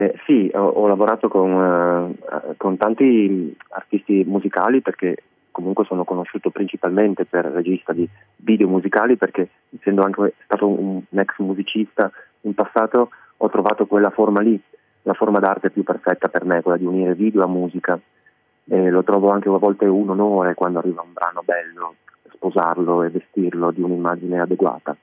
Sì, ho lavorato con tanti artisti musicali, perché comunque sono conosciuto principalmente per regista di video musicali, perché essendo anche stato un ex musicista in passato, ho trovato quella forma lì, la forma d'arte più perfetta per me, quella di unire video a musica. E lo trovo anche a volte un onore, quando arriva un brano bello, sposarlo e vestirlo di un'immagine adeguata.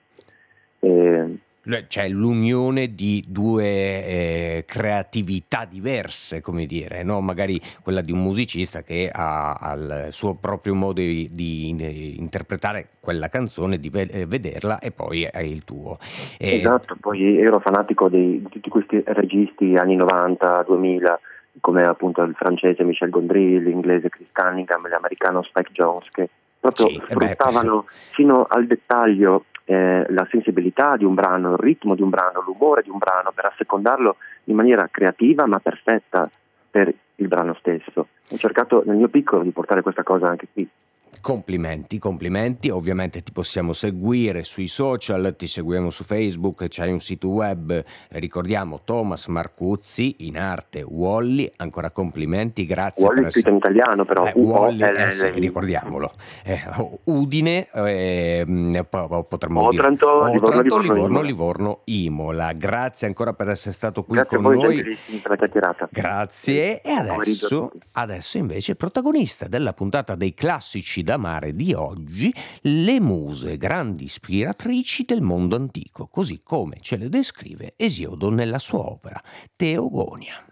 C'è l'unione di due creatività diverse, come dire, no? Magari quella di un musicista che ha il suo proprio modo di interpretare quella canzone, di vederla, e poi hai il tuo. Esatto, poi ero fanatico di tutti questi registi anni 90, 2000, come appunto il francese Michel Gondry, l'inglese Chris Cunningham, l'americano Spike Jonze, che proprio Sì, sfruttavano fino al dettaglio la sensibilità di un brano, il ritmo di un brano, l'umore di un brano, per assecondarlo in maniera creativa ma perfetta per il brano stesso. Ho cercato nel mio piccolo di portare questa cosa anche qui. Complimenti, complimenti. Ovviamente ti possiamo seguire sui social, ti seguiamo su Facebook, c'hai un sito web, ricordiamo Thomas Marcuzzi, in arte Wally, ancora complimenti, grazie per Wall scritto essere... in italiano però, Wally, sì, Uolli. ricordiamolo. Udine, potremmo dire Otranto, Otranto, Livorno, Imola. Livorno, Imola. Grazie ancora per essere stato qui Grazie a con voi noi. gentilissimi per la chiacchierata. Grazie. E Buon pomeriggio a tutti. adesso invece protagonista della puntata dei classici d'amare di oggi, le muse grandi ispiratrici del mondo antico, così come ce le descrive Esiodo nella sua opera Teogonia.